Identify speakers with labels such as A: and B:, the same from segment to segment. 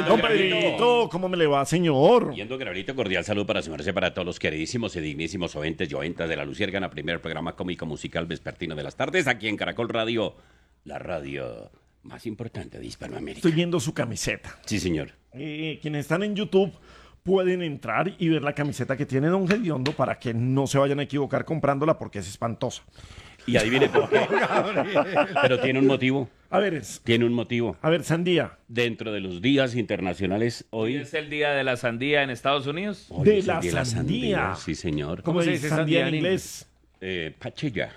A: Don Pedrito, ¿cómo me le va, señor?
B: Yendo Gabrielito, cordial saludo para su merced, para todos los queridísimos y dignísimos oyentes y oyentas de La Luciérgana, primer programa cómico musical vespertino de las tardes, aquí en Caracol Radio, la radio más importante de Hispanoamérica.
A: Estoy viendo su camiseta.
B: Sí, señor.
A: Quienes están en YouTube pueden entrar y ver la camiseta que tiene Don Gediondo para que no se vayan a equivocar comprándola porque es espantosa.
B: Y adivine por qué. Pero tiene un motivo.
A: A ver,
B: Tiene un motivo.
A: Sandía.
B: Dentro de los días internacionales,
C: ¿Hoy
B: hoy
C: es el día de la sandía en Estados Unidos?
B: hoy
A: de
B: es el
A: la
B: día
A: sandía.
B: Sí, señor.
A: ¿Cómo se dice sandía en inglés?
B: Pachilla.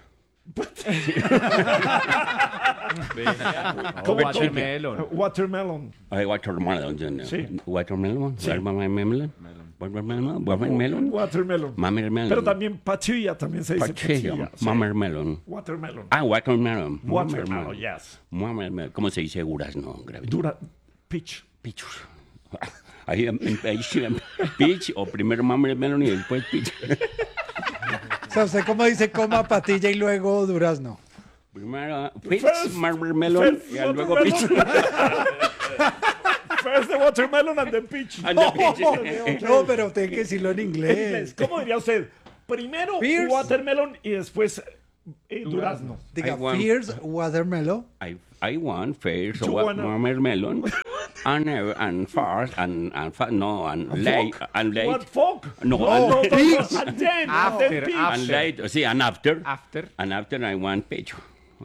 C: O watermelon.
A: Watermelon.
B: Watermelon.
A: Sí.
B: Watermelon.
A: Sí.
B: Watermelon. Watermelon.
A: Watermelon.
B: Mamermelon.
A: Pero también pachilla, también se dice
B: Pachilla.
A: pachilla. Sí.
B: Mamermelon.
A: Watermelon.
B: Watermelon.
A: Watermelon, yes.
B: Mamermelon. ¿Cómo se dice durazno?
A: Dura, peach.
B: Pichos. Ahí peach o primero mamermelon y después peach.
D: O sea, ¿usted cómo dice coma patilla y luego durazno?
B: Primero peach,
A: First-
B: mamermelon
A: first
B: y luego
A: watermelon.
B: peach.
A: First the watermelon and then peach.
B: And then peach.
D: No, pero tiene que decirlo en inglés.
A: ¿Cómo diría usted? Primero
D: Fierce.
A: watermelon y después durazno.
D: Diga,
B: I want-
D: fierce watermelon.
B: I want first
A: You wanna-
B: watermelon and first and late and late.
A: What fuck?
B: No,
A: no,
B: and-
A: no. And then
C: After,
A: peach.
B: and late. Sí, and after.
C: After.
B: And after I want peach.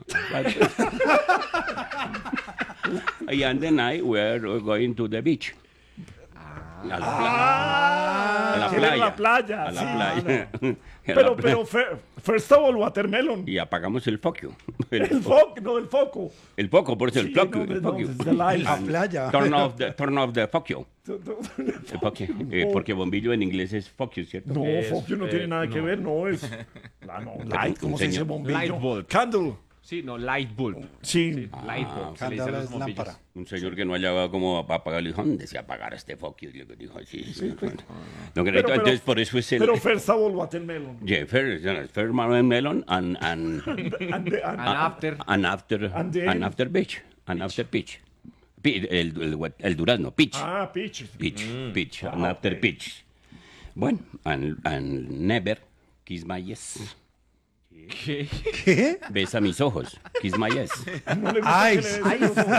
B: And then I were going to the beach. A la
A: quiere ir a la playa,
B: A la
A: sí.
B: playa.
A: Pero first of all, watermelon.
B: Y apagamos el foco.
A: El foco, no el foco.
B: El foco, por eso el
A: Sí,
B: foco.
A: no,
B: El
A: no,
B: foco.
A: es the light.
D: La playa.
B: Turn off the foco. El foco. Porque bombillo en inglés es foco, ¿cierto?
A: No,
C: Es,
A: foco no tiene nada que
C: no.
A: ver, no es. Light, ¿cómo se dice
B: señor.
A: bombillo?
C: Light bulb.
A: Candle.
C: Sí, no, light bulb.
A: Sí.
C: Light bulb. se le dice a
D: Candela
C: los
D: es
C: bombillos.
D: lámpara.
B: Un señor que no hallaba cómo apagar, le dijo, ¿dónde se apagar este foco? Y le dijo, sí. No, que
A: Pero-
B: entonces por eso es el...
A: Pero first of all, watermelon.
B: Yeah, first melon and
A: And
C: After.
A: And then-
B: after peach. And after peach. El durazno, peach.
A: peach.
B: Peach. And after peach. Bueno, and never kiss my yes.
C: ¿Qué?
D: ¿Qué?
B: Besa mis ojos. Kiss my yes.
A: No le gusta
D: Ay,
A: que le des eso.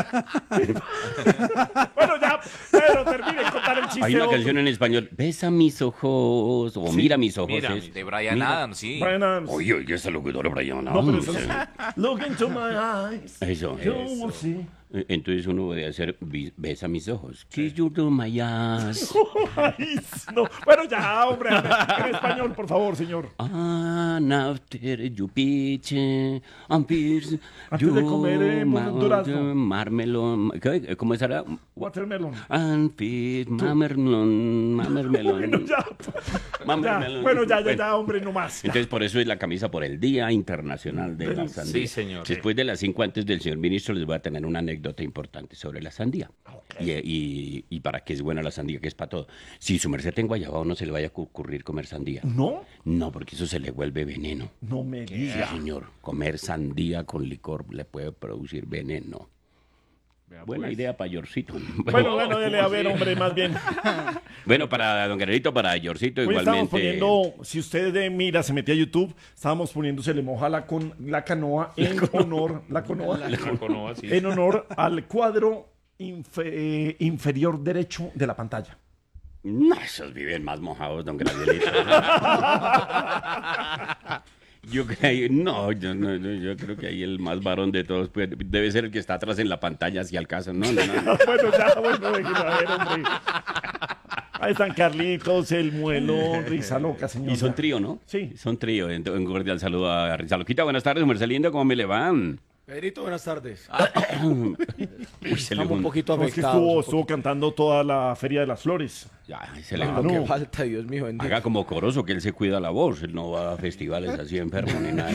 A: Bueno, ya, pero termine de contar el chiste.
B: Hay una
A: otro.
B: canción en español. Besa mis ojos. O mira mis ojos.
C: Mira,
B: es-
C: de Bryan
B: mira.
C: Adams, sí.
A: Brian Adams.
B: Oye, esa locutora Brian
A: No, pero
B: Adams.
A: eso es... Look into my eyes.
B: Eso,
A: You
B: eso.
A: will see.
B: Entonces uno puede hacer besa mis ojos. Kiss you to my eyes.
A: Ay, no. Bueno, ya, hombre. En español, por favor, señor.
B: And after you peach and peach,
A: Antes de comer, durazno.
B: marmelon, ¿cómo será?
A: Watermelon.
B: And peach, mamermelon.
A: Bueno, ya.
B: Mamermelon.
A: Bueno, ya, hombre, no más.
B: Entonces, por eso es la camisa por el Día Internacional de la Sandía.
C: Sí, señor.
B: Después de las 5 antes del señor ministro, les voy a tener una anécdota importante sobre la sandía. Y para qué es buena la sandía, que es para todo. Si su merced en Guayabao no se le vaya a ocurrir comer sandía.
A: ¿No?
B: No, porque eso se le vuelve veneno.
A: No me
B: Sí,
A: diga.
B: señor. Comer sandía con licor le puede producir veneno. Buena idea para Yorcito.
A: Bueno, dele a ver, hombre, más bien.
B: Bueno, para don Guerrerito, para Yorcito,
A: Hoy estábamos
B: igualmente.
A: poniendo, si usted mira, se metía a YouTube, estábamos poniendo Se le moja la canoa en honor, en honor al cuadro inferior derecho de la pantalla.
B: No, esos viven más mojados, don Gabrielito. Yo creo que ahí el más varón de todos debe ser el que está atrás en la pantalla hacia el caso. No.
A: Bueno, déjelo a ver, hombre. Ahí están Carlitos, el muelón, risa loca, señor.
B: Y son trío, ¿no?
A: Sí.
B: Son trío. Un cordial saludo a Risa Loquita. Buenas tardes, Marcelino, ¿cómo me le van?
E: Pedrito, buenas tardes.
B: Uy, se le
E: Estamos un poquito
A: No, es que
E: afectados.
A: estuvo cantando toda la Feria de las Flores.
B: Ya, se le
A: Ah,
E: Lo que
A: no.
E: falta, Dios mío, bendito.
B: Haga como Corozo, que él se cuida la voz. Él no va a festivales así enfermo ni nada.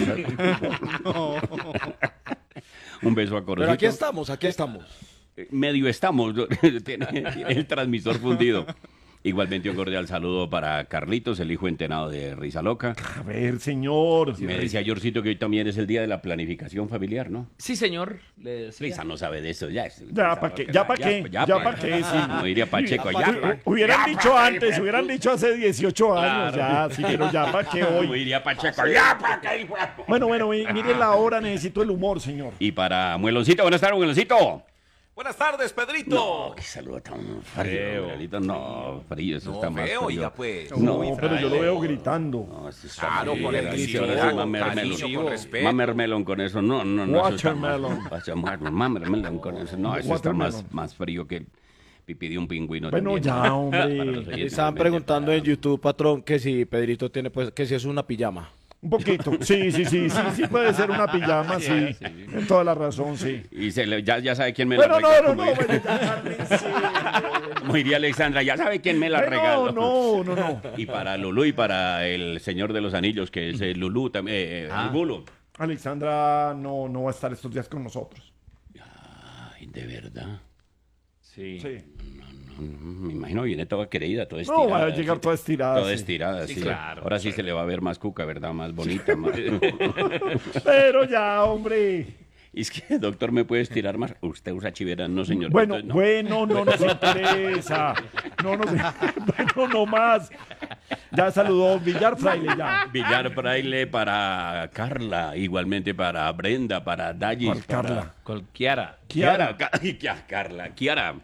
B: Un beso a Corozo.
E: Pero aquí estamos.
B: Medio estamos. Tiene el transmisor fundido. Igualmente un cordial saludo para Carlitos, el hijo entenado de Risa Loca.
A: A ver, señor.
B: Me decía Yorcito que hoy también es el día de la planificación familiar, ¿no?
C: Sí, señor. Le decía.
B: Risa no sabe de eso, ya.
A: Ya, ¿para qué? ¿Ya para qué? ¿Ya para qué? Sí.
B: No diría Pacheco, ya.
A: Hubieran dicho antes, hubieran dicho hace 18 años,
B: Claro.
A: ya, sí, pero ya para qué
B: No
A: hoy.
B: diría Pacheco, ya para qué.
A: Bueno, mire la hora, necesito el humor, señor.
B: Y para Mueloncito, buenas tardes, Mueloncito.
F: Buenas tardes, Pedrito.
B: No, qué saludo tan frío, Muelito. No, frío, eso está más frío.
F: Oiga, pues.
B: No,
A: No, pero yo lo veo gritando.
B: No, eso está
F: Claro,
B: mal.
F: por el
B: Ahora sí,
F: grito,
B: ahora sí,
F: con cariño, con respeto.
B: Mamermelon con eso, no, eso está
A: Watermelon.
B: Mamermelon con eso, no, eso está
A: Watermelon.
B: más frío que pipí de un pingüino.
A: Bueno,
B: también.
A: ya,
B: Para los
A: hombre.
B: oyentes,
E: Estaban
B: obviamente,
E: preguntando
B: para-
E: en YouTube, patrón, que si Pedrito tiene, pues, que si es una pijama.
A: Un poquito. Sí, puede ser una pijama, sí. En toda la razón, sí.
B: Y ya sabe quién me
A: Bueno,
B: la regaló.
A: no, bueno, ya, cálmense.
B: Como diría Alexandra, ya sabe quién me la regaló.
A: No.
B: Y para Lulú y para el Señor de los Anillos, que es el Lulú también, el Bulo.
A: Alexandra no va a estar estos días con nosotros.
B: Ay, de verdad.
C: Sí.
A: Sí.
B: Me imagino viene toda querida, toda estirada.
A: No, va a llegar toda estirada.
B: Toda
A: sí.
B: estirada, sí.
C: claro.
B: Ahora sí se le va a ver más cuca, ¿verdad? Más bonita. Más...
A: Pero ya, hombre.
B: Es que, doctor, ¿me puede estirar más? Usted usa chivera, no, señor.
A: Bueno,
B: Entonces, no.
A: no nos interesa. Bueno, no más. Ya saludó Villar Fraile, ya.
B: Villar Fraile para Carla, igualmente para Brenda, para Dallis.
A: ¿Cuál Carla?
C: Cualquiera.
B: Kiara. Carla. Kiara,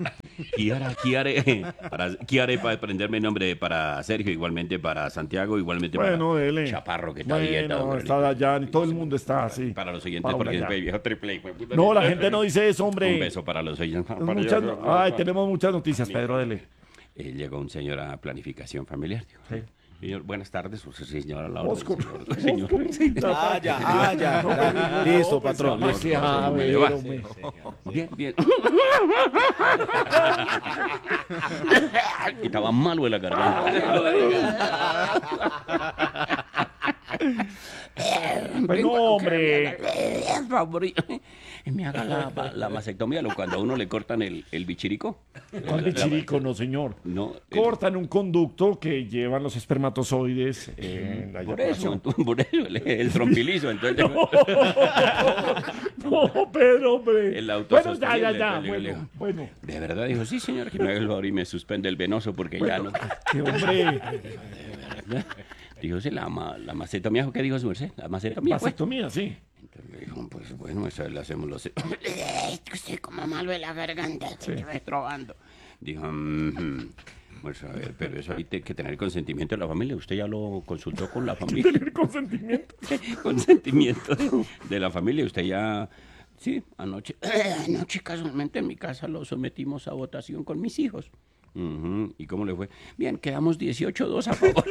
B: para aprenderme el nombre para Sergio, igualmente para Santiago, igualmente
A: Bueno,
B: para
A: dele.
B: Chaparro, que está a dieta.
A: Bueno,
B: hombre.
A: está allá, todo el mundo está así.
B: Para los oyentes,
A: Paula,
B: porque
A: ya.
B: después viejo triple. hijo de puta,
A: No, la gente no dice eso, hombre.
B: Un beso para los oyentes.
A: Ay, tenemos muchas noticias, Pedro, dele.
B: Llegó un señor a planificación familiar. Dijo,
A: Sí.
B: señor, buenas tardes, señora Laura.
A: Oscar.
B: Señor.
E: Ya. Listo, patrón.
A: No se abre,
B: va.
A: hombre.
B: Bien. Y estaba malo de la garganta.
A: Bueno, hombre.
B: Me haga la mastectomía, cuando a uno le cortan el bichirico.
A: ¿Cuál bichirico? No, señor.
B: No,
A: Cortan un conducto que llevan los espermatozoides en la
B: por eso,
A: eyaculación.
B: el trompilizo, entonces.
A: No, Pedro, hombre.
B: El
A: Bueno,
B: autosostenible,
A: ya.
B: pues, le digo.
A: Bueno.
B: De verdad, dijo, sí, señor, que me haga el favor y me suspende el venoso porque ya no.
A: Qué hombre.
B: Dijo, sí, la mastectomía, ¿qué dijo su merced? La mastectomía, pues.
A: Vasectomía, sí.
B: Entonces le dijo, pues bueno, eso le hacemos los...
G: Usted como malo de la garganta, se me va trobando.
B: Dijo, pues a ver, pero eso hay que tener consentimiento de la familia. Usted ya lo consultó con la familia.
A: Tener consentimiento.
B: Consentimiento de la familia. Usted ya... Sí, anoche casualmente en mi casa lo sometimos a votación con mis hijos. ¿Y cómo le fue? Bien, quedamos 18-2 a favor.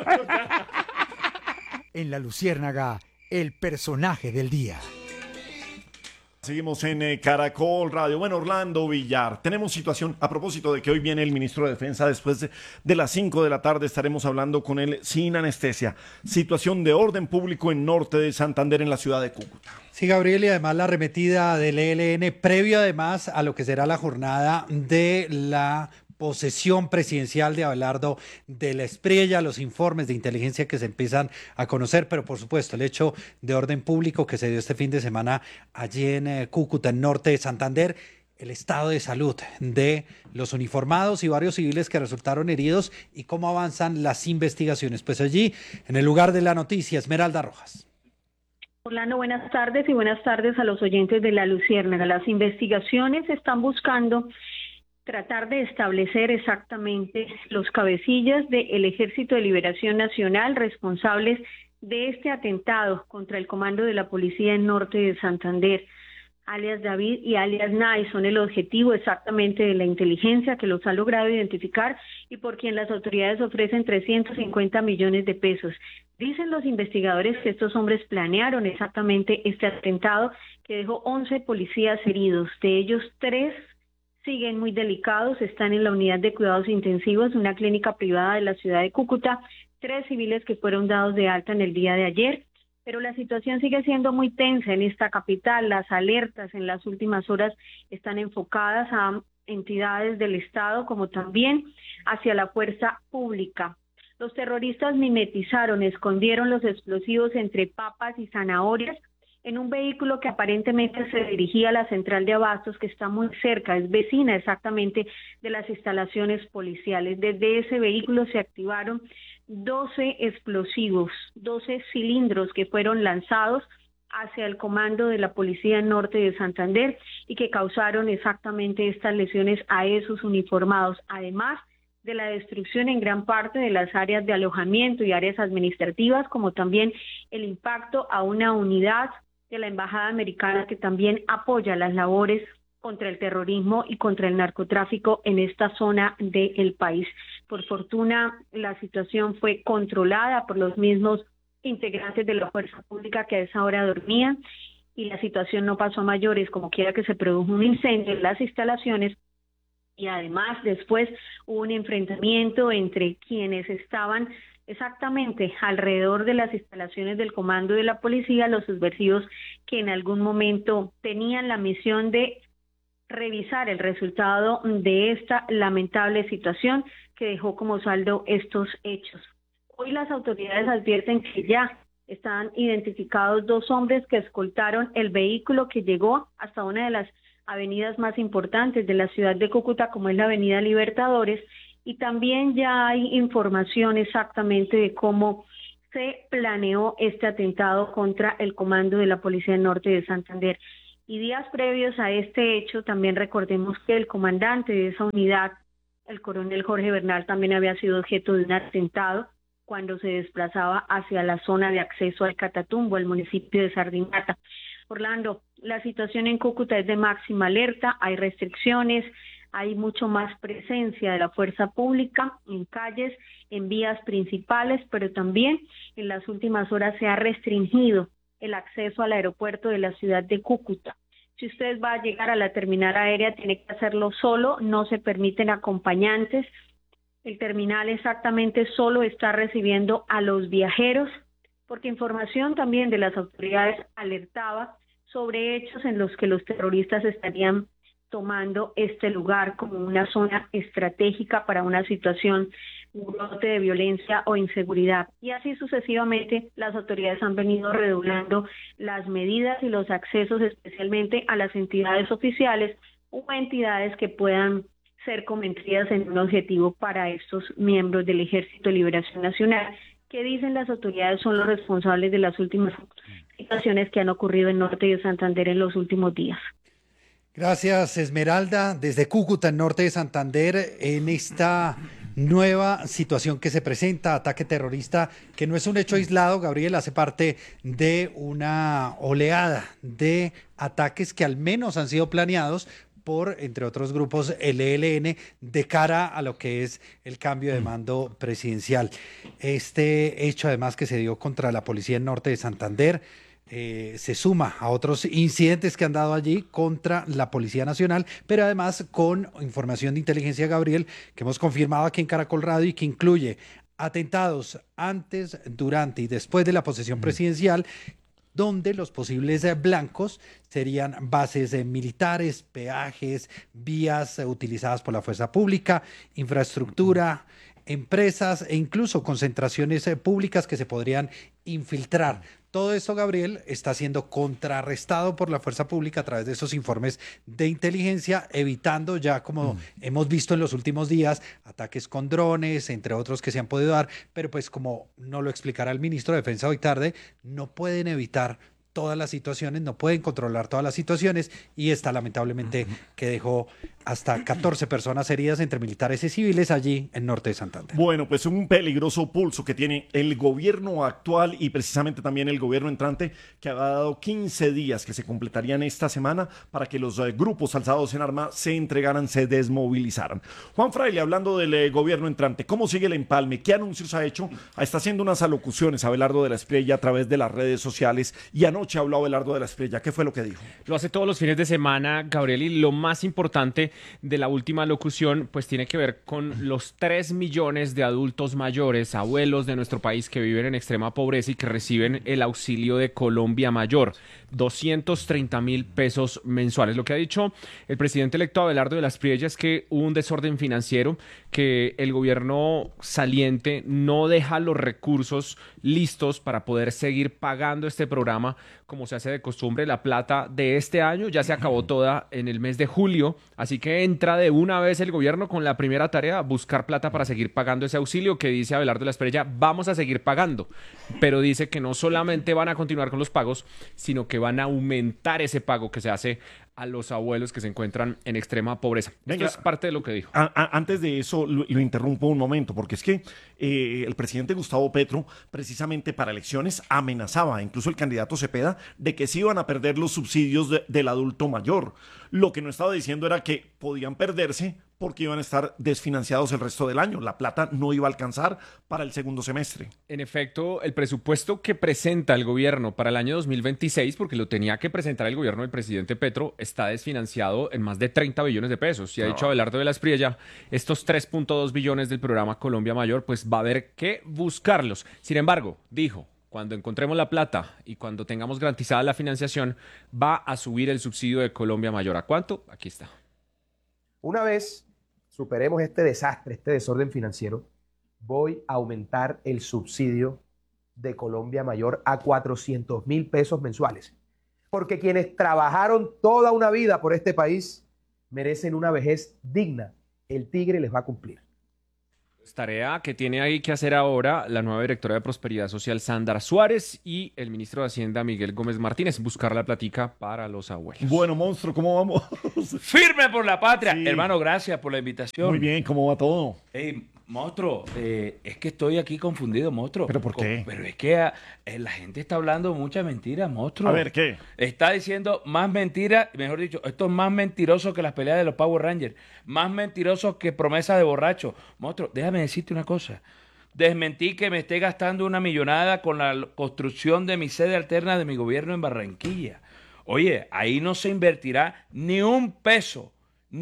H: En La Luciérnaga, el personaje del día.
A: Seguimos en Caracol Radio. Bueno, Orlando Villar, tenemos situación a propósito de que hoy viene el ministro de Defensa. Después de las 5 de la tarde estaremos hablando con él sin anestesia. Situación de orden público en norte de Santander, en la ciudad de Cúcuta.
D: Sí, Gabriel, y además la arremetida del ELN, previo además a lo que será la jornada de la posesión presidencial de Abelardo de la Espriella, los informes de inteligencia que se empiezan a conocer, pero por supuesto el hecho de orden público que se dio este fin de semana allí en Cúcuta, en norte de Santander, el estado de salud de los uniformados y varios civiles que resultaron heridos y cómo avanzan las investigaciones. Pues allí, en el lugar de la noticia, Esmeralda Rojas.
I: Orlando, buenas tardes y buenas tardes a los oyentes de La Luciérnaga. Las investigaciones están buscando tratar de establecer exactamente los cabecillas del Ejército de Liberación Nacional responsables de este atentado contra el comando de la policía en norte de Santander. Alias David y alias Nay son el objetivo exactamente de la inteligencia que los ha logrado identificar y por quien las autoridades ofrecen 350 millones de pesos. Dicen los investigadores que estos hombres planearon exactamente este atentado que dejó 11 policías heridos, de ellos 3 siguen muy delicados, están en la unidad de cuidados intensivos de una clínica privada de la ciudad de Cúcuta, 3 civiles que fueron dados de alta en el día de ayer, pero la situación sigue siendo muy tensa en esta capital. Las alertas en las últimas horas están enfocadas a entidades del Estado como también hacia la fuerza pública. Los terroristas mimetizaron, escondieron los explosivos entre papas y zanahorias en un vehículo que aparentemente se dirigía a la central de abastos, que está muy cerca, es vecina exactamente de las instalaciones policiales. Desde ese vehículo se activaron 12 explosivos, 12 cilindros que fueron lanzados hacia el comando de la Policía Norte de Santander y que causaron exactamente estas lesiones a esos uniformados, además de la destrucción en gran parte de las áreas de alojamiento y áreas administrativas, como también el impacto a una unidad de la Embajada Americana que también apoya las labores contra el terrorismo y contra el narcotráfico en esta zona del país. Por fortuna, la situación fue controlada por los mismos integrantes de la fuerza pública que a esa hora dormían y la situación no pasó a mayores, como quiera que se produjo un incendio en las instalaciones y además después hubo un enfrentamiento entre quienes estaban exactamente alrededor de las instalaciones del comando de la policía, los subversivos que en algún momento tenían la misión de revisar el resultado de esta lamentable situación que dejó como saldo estos hechos. Hoy las autoridades advierten que ya están identificados 2 hombres que escoltaron el vehículo que llegó hasta una de las avenidas más importantes de la ciudad de Cúcuta, como es la Avenida Libertadores, y también ya hay información exactamente de cómo se planeó este atentado contra el comando de la Policía Norte de Santander. Y días previos a este hecho, también recordemos que el comandante de esa unidad, el coronel Jorge Bernal, también había sido objeto de un atentado cuando se desplazaba hacia la zona de acceso al Catatumbo, al municipio de Sardinata. Orlando, la situación en Cúcuta es de máxima alerta, hay restricciones, hay mucho más presencia de la fuerza pública en calles, en vías principales, pero también en las últimas horas se ha restringido el acceso al aeropuerto de la ciudad de Cúcuta. Si usted va a llegar a la terminal aérea, tiene que hacerlo solo, no se permiten acompañantes. El terminal exactamente solo está recibiendo a los viajeros, porque información también de las autoridades alertaba sobre hechos en los que los terroristas estarían tomando este lugar como una zona estratégica para una situación, un brote de violencia o inseguridad. Y así sucesivamente las autoridades han venido redoblando las medidas y los accesos especialmente a las entidades oficiales o entidades que puedan ser convertidas en un objetivo para estos miembros del Ejército de Liberación Nacional, que dicen las autoridades son los responsables de las últimas situaciones que han ocurrido en Norte de Santander en los últimos días.
D: Gracias, Esmeralda. Desde Cúcuta, en Norte de Santander, en esta nueva situación que se presenta, ataque terrorista, que no es un hecho aislado, Gabriel, hace parte de una oleada de ataques que al menos han sido planeados por, entre otros grupos, el ELN, de cara a lo que es el cambio de mando presidencial. Este hecho, además, que se dio contra la policía en Norte de Santander, se suma a otros incidentes que han dado allí contra la Policía Nacional, pero además con información de inteligencia, Gabriel, que hemos confirmado aquí en Caracol Radio y que incluye atentados antes, durante y después de la posesión presidencial, donde los posibles blancos serían bases militares, peajes, vías utilizadas por la fuerza pública, infraestructura, empresas e incluso concentraciones públicas que se podrían infiltrar. Todo esto, Gabriel, está siendo contrarrestado por la fuerza pública a través de esos informes de inteligencia, evitando ya, como hemos visto en los últimos días, ataques con drones, entre otros que se han podido dar, pero pues como no lo explicará el ministro de Defensa hoy tarde, no pueden evitar todas las situaciones, no pueden controlar todas las situaciones y esta lamentablemente que dejó hasta 14 personas heridas entre militares y civiles allí en Norte de Santander.
A: Bueno, pues un peligroso pulso que tiene el gobierno actual y precisamente también el gobierno entrante, que ha dado 15 días que se completarían esta semana para que los grupos alzados en armas se entregaran, se desmovilizaran. Juan Fraile, hablando del gobierno entrante, ¿cómo sigue el empalme? ¿Qué anuncios ha hecho? Está haciendo unas alocuciones Abelardo de la Espriella a través de las redes sociales y anoche habló Abelardo de la Espriella. ¿Qué fue lo que dijo?
J: Lo hace todos los fines de semana, Gabriel, y lo más importante de la última locución pues tiene que ver con los 3 millones de adultos mayores, abuelos de nuestro país que viven en extrema pobreza y que reciben el auxilio de Colombia Mayor. 230.000 pesos mensuales. Lo que ha dicho el presidente electo Abelardo de la Espriella es que hubo un desorden financiero, que el gobierno saliente no deja los recursos listos para poder seguir pagando este programa como se hace de costumbre. La plata de este año ya se acabó toda en el mes de julio, así que entra de una vez el gobierno con la primera tarea, buscar plata para seguir pagando ese auxilio que dice Abelardo de la Espriella, vamos a seguir pagando, pero dice que no solamente van a continuar con los pagos, sino que van a aumentar ese pago que se hace a los abuelos que se encuentran en extrema pobreza.
A: Venga,
J: esto es parte de lo que dijo.
A: Antes de eso, lo interrumpo un momento, porque es que el presidente Gustavo Petro, precisamente para elecciones, amenazaba, incluso el candidato Cepeda, de que se iban a perder los subsidios del adulto mayor. Lo que no estaba diciendo era que podían perderse porque iban a estar desfinanciados el resto del año. La plata no iba a alcanzar para el segundo semestre.
J: En efecto, el presupuesto que presenta el gobierno para el año 2026, porque lo tenía que presentar el gobierno del presidente Petro, está desfinanciado en más de 30 billones de pesos. Y ha dicho Abelardo de la Espriella, estos 3.2 billones del programa Colombia Mayor, pues va a haber que buscarlos. Sin embargo, dijo, cuando encontremos la plata y cuando tengamos garantizada la financiación, va a subir el subsidio de Colombia Mayor. ¿A cuánto? Aquí está.
K: Una vez superemos este desastre, este desorden financiero, voy a aumentar el subsidio de Colombia Mayor a 400.000 pesos mensuales. Porque quienes trabajaron toda una vida por este país merecen una vejez digna. El tigre les va a cumplir.
J: Tarea que tiene ahí que hacer ahora la nueva directora de Prosperidad Social, Sandra Suárez, y el ministro de Hacienda, Miguel Gómez Martínez, buscar la platica para los abuelos.
A: Bueno, monstruo, ¿cómo vamos?
F: Firme por la patria.
A: Sí.
F: Hermano, gracias por la invitación.
A: Muy bien, ¿cómo va todo?
F: Hey, monstruo, es que estoy aquí confundido, monstruo.
A: ¿Pero por qué?
F: Pero es que la gente está hablando muchas mentiras, monstruo.
A: A ver, ¿qué?
F: Está diciendo más mentiras, mejor dicho, esto es más mentiroso que las peleas de los Power Rangers, más mentiroso que promesas de borracho. Monstruo, déjame decirte una cosa. Desmentí que me esté gastando una millonada con la construcción de mi sede alterna de mi gobierno en Barranquilla. Oye, ahí no se invertirá ni un peso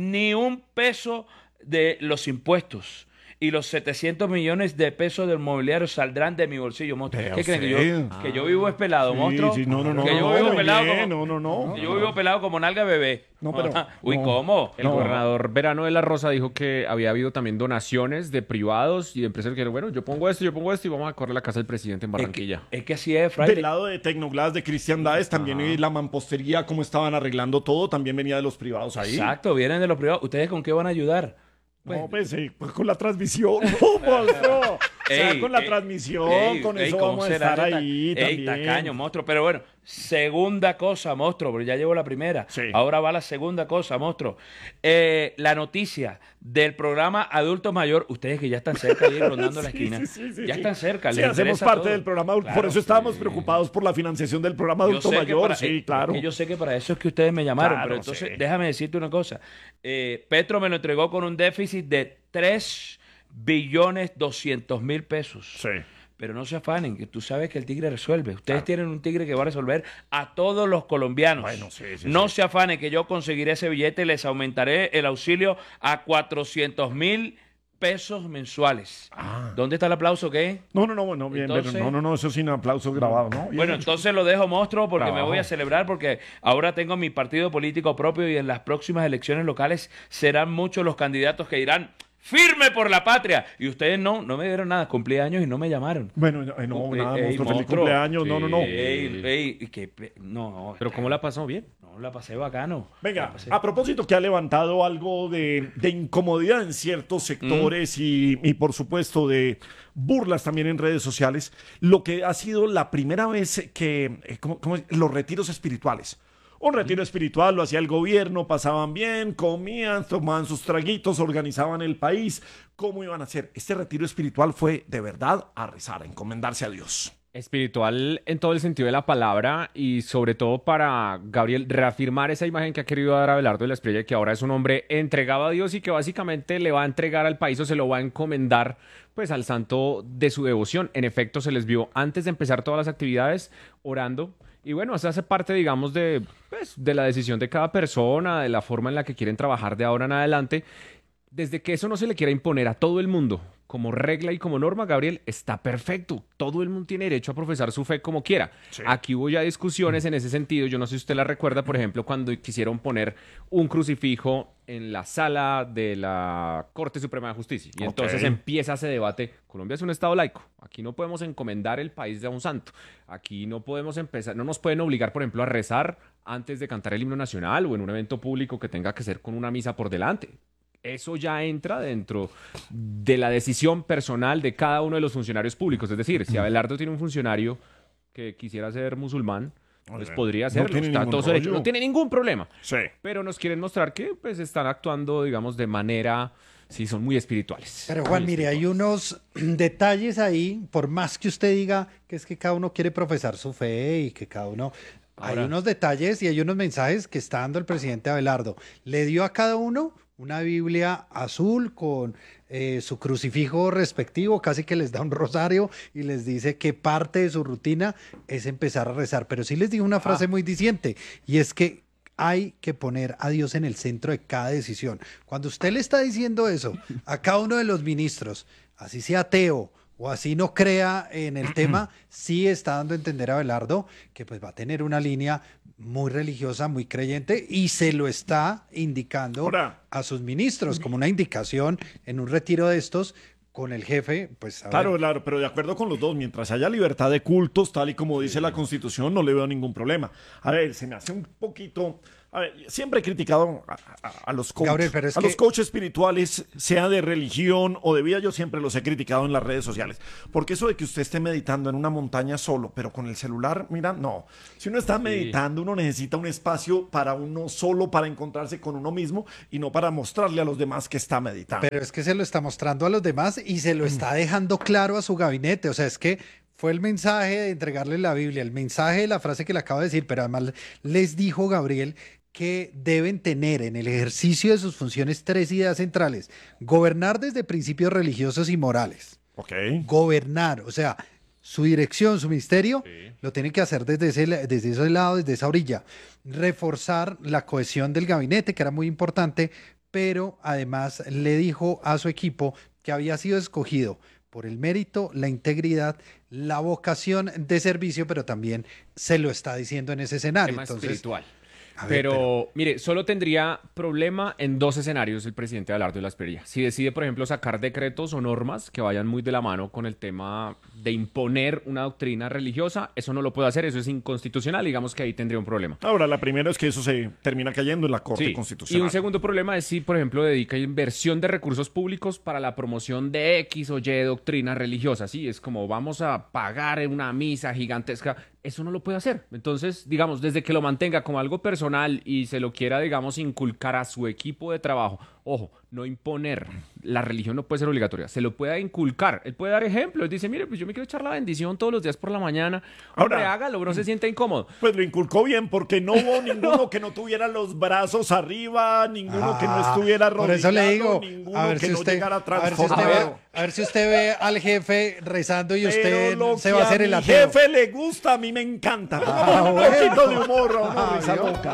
F: de los impuestos. Y los 700 millones de pesos del mobiliario saldrán de mi bolsillo, monstruo. ¿Qué creen? ¿Que yo vivo espelado, monstruo?
A: Sí, no.
F: Que yo vivo pelado
A: bien,
F: como...
A: no.
F: Que yo vivo pelado como nalga de bebé.
A: No, pero...
F: Uy,
A: no.
F: ¿cómo?
J: El gobernador Verano de la Rosa dijo que había habido también donaciones de privados y de empresarios que dijeron, bueno, yo pongo esto y vamos a correr la casa del presidente en Barranquilla.
F: Es que así es, Friday.
A: Del lado de Tecnoglass, de Cristiandades, también la mampostería, cómo estaban arreglando todo, también venía de los privados ahí.
F: Exacto, vienen de los privados. ¿Ustedes con qué van a ayudar?
A: Pues con la transmisión, monstruo. Con la transmisión, con eso vamos a estar ahí también.
F: Tacaño, monstruo. Pero bueno, segunda cosa, monstruo, porque ya llevo la primera. Sí. Ahora va la segunda cosa, monstruo. La noticia del programa Adulto Mayor, ustedes que ya están cerca, ahí rondando la esquina. Ya están cerca.
A: Sí, hacemos parte del programa Adulto. Claro, por eso estábamos preocupados por la financiación del programa Adulto Mayor. Claro.
F: Yo sé que para eso es que ustedes me llamaron, pero entonces déjame decirte una cosa. Petro me lo entregó con un déficit de 3.200.000 pesos.
A: Sí.
F: Pero no se afanen, que tú sabes que el tigre resuelve. Ustedes tienen un tigre que va a resolver a todos los colombianos.
A: Bueno,
F: no se afanen, que yo conseguiré ese billete y les aumentaré el auxilio a 400.000 pesos mensuales. ¿Dónde está el aplauso, qué?
A: No, bien, entonces, pero no, eso sin aplauso grabado, ¿no?
F: Bueno, entonces lo dejo, monstruo, porque me voy a celebrar, porque ahora tengo mi partido político propio y en las próximas elecciones locales serán muchos los candidatos que dirán firme por la patria. Y ustedes no me dieron nada. Cumplí años y no me llamaron.
A: Bueno, nada, monstruo, feliz cumpleaños. No.
F: No.
J: ¿Pero cómo la pasó? ¿Bien?
F: No, la pasé bacano.
A: Venga, a propósito que ha levantado algo de incomodidad en ciertos sectores y por supuesto de burlas también en redes sociales, lo que ha sido la primera vez que los retiros espirituales. Un retiro espiritual lo hacía el gobierno, pasaban bien, comían, tomaban sus traguitos, organizaban el país. ¿Cómo iban a hacer? Este retiro espiritual fue de verdad a rezar, a encomendarse a Dios.
J: Espiritual en todo el sentido de la palabra y sobre todo para Gabriel reafirmar esa imagen que ha querido dar Abelardo de la Espriella, que ahora es un hombre entregado a Dios y que básicamente le va a entregar al país o se lo va a encomendar pues al santo de su devoción. En efecto, se les vio antes de empezar todas las actividades orando. Y bueno, eso hace parte, digamos, de la decisión de cada persona, de la forma en la que quieren trabajar de ahora en adelante, desde que eso no se le quiera imponer a todo el mundo, como regla y como norma, Gabriel, está perfecto. Todo el mundo tiene derecho a profesar su fe como quiera. Sí. Aquí hubo ya discusiones en ese sentido. Yo no sé si usted la recuerda, por ejemplo, cuando quisieron poner un crucifijo en la sala de la Corte Suprema de Justicia. Y entonces empieza ese debate. Colombia es un estado laico. Aquí no podemos encomendar el país a un santo. Aquí no podemos empezar, no nos pueden obligar, por ejemplo, a rezar antes de cantar el himno nacional o en un evento público que tenga que ser con una misa por delante. Eso ya entra dentro de la decisión personal de cada uno de los funcionarios públicos. Es decir, si Abelardo tiene un funcionario que quisiera ser musulmán, pues podría hacerlo. No tiene ningún problema.
A: Sí.
J: Pero nos quieren mostrar que pues están actuando, digamos, de manera... Sí, son muy espirituales.
D: Pero Juan, mire, hay unos detalles ahí, por más que usted diga que es que cada uno quiere profesar su fe y que cada uno... Ahora, hay unos detalles y hay unos mensajes que está dando el presidente Abelardo. Le dio a cada uno una Biblia azul con su crucifijo respectivo, casi que les da un rosario y les dice que parte de su rutina es empezar a rezar. Pero sí les dijo una frase muy diciente, y es que hay que poner a Dios en el centro de cada decisión. Cuando usted le está diciendo eso a cada uno de los ministros, así sea ateo o así no crea en el tema, sí está dando a entender a Abelardo que pues va a tener una línea muy religiosa, muy creyente, y se lo está indicando a sus ministros como una indicación en un retiro de estos con el jefe, pues
A: claro, pero de acuerdo con los dos, mientras haya libertad de cultos, tal y como dice la Constitución, no le veo ningún problema. A ver, se me hace un poquito... A ver, siempre he criticado a los coaches, Gabriel, los coaches espirituales, sea de religión o de vida, yo siempre los he criticado en las redes sociales. Porque eso de que usted esté meditando en una montaña solo, pero con el celular, mira, no. Si uno está meditando, uno necesita un espacio para uno solo, para encontrarse con uno mismo y no para mostrarle a los demás que está meditando.
D: Pero es que se lo está mostrando a los demás y se lo está dejando claro a su gabinete. O sea, es que fue el mensaje de entregarle la Biblia, el mensaje de la frase que le acabo de decir, pero además les dijo Gabriel que deben tener en el ejercicio de sus funciones 3 ideas centrales. Gobernar desde principios religiosos y morales. Gobernar, o sea, su dirección, su ministerio, lo tienen que hacer desde ese lado, desde esa orilla. Reforzar la cohesión del gabinete, que era muy importante, pero además le dijo a su equipo que había sido escogido por el mérito, la integridad, la vocación de servicio, pero también se lo está diciendo en ese escenario.
J: Tema espiritual. Pero, mire, solo tendría problema en 2 escenarios el presidente Abelardo de la Espriella. Si decide, por ejemplo, sacar decretos o normas que vayan muy de la mano con el tema de imponer una doctrina religiosa, eso no lo puede hacer, eso es inconstitucional, digamos que ahí tendría un problema.
A: Ahora, la primera es que eso se termina cayendo en la Corte Constitucional.
J: Y un segundo problema es si, por ejemplo, dedica inversión de recursos públicos para la promoción de X o Y doctrina religiosa. Sí, es como vamos a pagar una misa gigantesca. Eso no lo puede hacer. Entonces, digamos, desde que lo mantenga como algo personal y se lo quiera, digamos, inculcar a su equipo de trabajo, ojo, no imponer, la religión no puede ser obligatoria, se lo puede inculcar, él puede dar ejemplo, él dice, mire, pues yo me quiero echar la bendición todos los días por la mañana, hombre, hágalo, no se sienta incómodo.
A: Pues lo inculcó bien, porque no hubo ninguno que no tuviera los brazos arriba, ninguno que no estuviera arrodillado,
D: por eso le digo,
A: ninguno
D: a ver
A: que
D: si
A: no
D: usted,
A: llegara transformado.
D: A ver si usted ve al jefe rezando y usted se va a hacer el ateo.
A: A mi jefe le gusta, a mí me encanta. Un poquito de humor, una risa loca.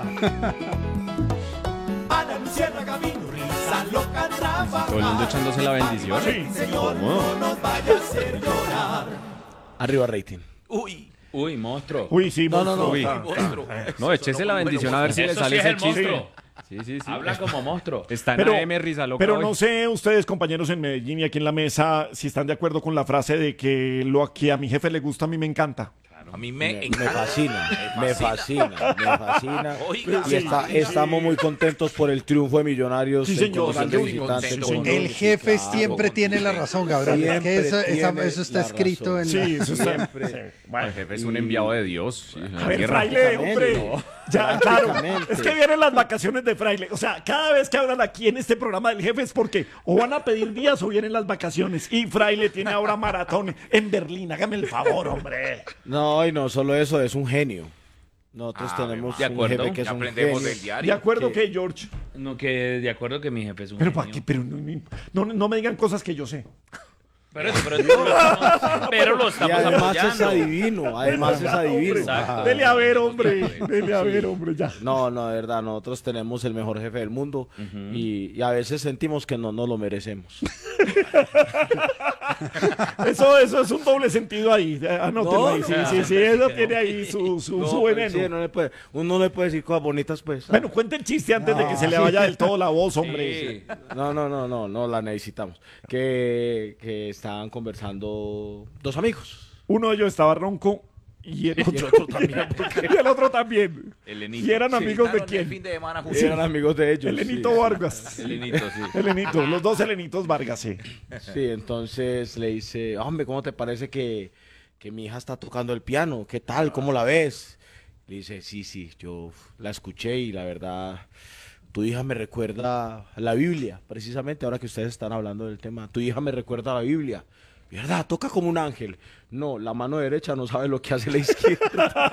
L: Ana Luciérnaga vino, risa loca, trabajar.
J: Todo el mundo echándose la bendición.
L: Sí. Señor, no nos vaya a hacer llorar.
E: Arriba rating.
F: Uy, monstruo.
A: Uy, sí, monstruo.
J: No, échese la bendición a ver si le sale ese chiste. Sí.
F: Habla como monstruo.
J: Está en AM Risa Loca.
A: Pero no sé ustedes, compañeros en Medellín y aquí en la mesa, si están de acuerdo con la frase de que lo que a mi jefe le gusta, a mí me encanta.
E: A mí me fascina. Oiga, y estamos muy contentos por el triunfo de Millonarios.
A: Sí, señor.
D: El jefe siempre tiene la razón, Gabriel. Que eso está escrito en
A: Sí, eso está.
J: Bueno, el jefe es un enviado de Dios.
A: A ver, Fraile, hombre. Ya, claro. Es que vienen las vacaciones de Fraile. O sea, cada vez que hablan aquí en este programa del jefe es porque o van a pedir días o vienen las vacaciones. Y Fraile tiene ahora maratón en Berlín. Hágame el favor, hombre.
E: No, y no solo eso, es un genio. Nosotros tenemos un jefe que es un genio.
F: Del diario.
A: ¿De acuerdo que George?
F: No, que de acuerdo que mi jefe es un genio.
A: Pero no me digan cosas que yo sé.
F: Pero lo estamos
E: y además
F: apoyando.
E: es adivino, además es adivino.
F: Exacto.
A: Dele a ver, hombre. Dele a ver, hombre, ya.
E: No, de verdad, nosotros tenemos el mejor jefe del mundo y a veces sentimos que no nos lo merecemos.
A: Eso es un doble sentido ahí. Anótenlo
E: No,
A: ahí. Sí, eso tiene ahí su veneno.
E: Sí, uno le puede decir cosas bonitas, pues.
A: Bueno, cuente el chiste antes de que se le vaya del todo la voz, hombre.
E: No, la necesitamos. Que estaban conversando dos amigos.
A: Uno de ellos estaba ronco y el otro
E: también.
A: y el otro también.
C: Elenito.
A: ¿Y eran amigos de
C: Estaban
A: quién?
C: el fin de semana juntos.
E: Eran amigos de ellos.
A: Elenito
E: sí.
A: Vargas.
C: Elenito, sí.
A: Elenito, los dos Elenitos Vargas, sí.
E: Sí, entonces le dice, hombre, ¿cómo te parece que mi hija está tocando el piano? ¿Qué tal? ¿Cómo la ves? Le dice, sí, yo la escuché y la verdad, tu hija me recuerda a la Biblia, precisamente ahora que ustedes están hablando del tema. Tu hija me recuerda a la Biblia. ¿Verdad? Toca como un ángel. No, la mano derecha no sabe lo que hace la izquierda.